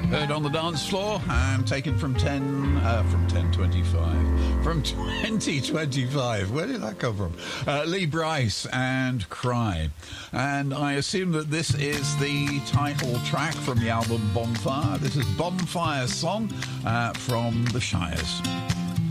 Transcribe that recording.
Heard on the dance floor and taken from 2025. Where did that come from? Lee Brice and Cry. And I assume that this is the title track from the album Bonfire. This is Bonfire's song from The Shires.